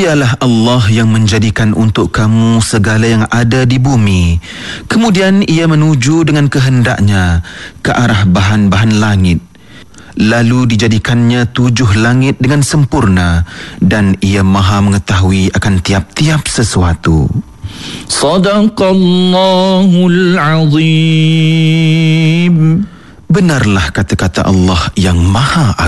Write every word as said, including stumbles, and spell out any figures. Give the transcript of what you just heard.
Dialah Allah yang menjadikan untuk kamu segala yang ada di bumi. Kemudian ia menuju dengan kehendaknya ke arah bahan-bahan langit. Lalu dijadikannya tujuh langit dengan sempurna, dan ia maha mengetahui akan tiap-tiap sesuatu. Sadaqallahul azim. Benarlah kata-kata Allah yang maha